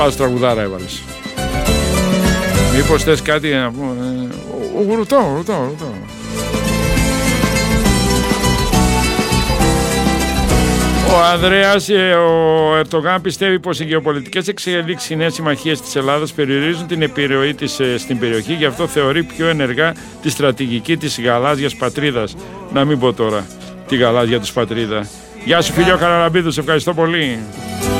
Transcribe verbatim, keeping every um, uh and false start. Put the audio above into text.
Πας τραγουδάρα έβαλες. Μήπως θες κάτι να πούμε? Ρωτάω, ρωτάω, ρωτάω. Ο Ανδρέας, ο Ερντογάν πιστεύει πως οι γεωπολιτικές εξελίξεις, οι νέες συμμαχίες της Ελλάδας περιορίζουν την επιρροή της στην περιοχή, γι' αυτό θεωρεί πιο ενεργά τη στρατηγική της γαλάζιας πατρίδας. Να μην πω τώρα τη γαλάζια τους πατρίδα. Γεια σου φίλιο Χαραλαμπίδου, σε ευχαριστώ πολύ.